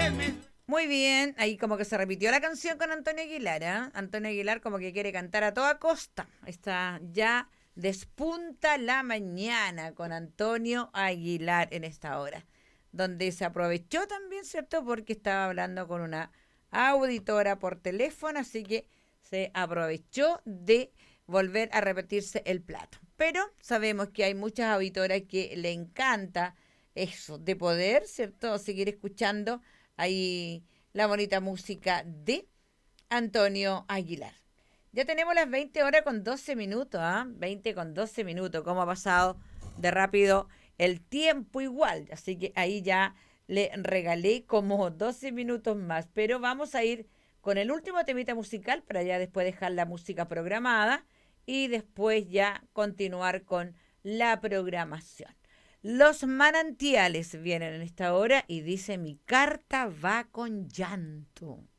Muy bien, ahí como que se repitió la canción con Antonio Aguilar, ¿eh? Antonio Aguilar como que quiere cantar a toda costa. Está ya despunta la mañana con Antonio Aguilar en esta hora, donde se aprovechó también, ¿cierto? Porque estaba hablando con una auditora por teléfono, así que se aprovechó de volver a repetirse el plato. Pero sabemos que hay muchas auditoras que le encanta eso, de poder, ¿cierto? Seguir escuchando ahí la bonita música de Antonio Aguilar. Ya tenemos las 20 horas con 12 minutos, ¿ah? 20 con 12 minutos, cómo ha pasado de rápido el tiempo igual. Así que ahí ya le regalé como 12 minutos más. Pero vamos a ir con el último temita musical para ya después dejar la música programada y después ya continuar con la programación. Los manantiales vienen en esta hora y dice mi carta va con llanto.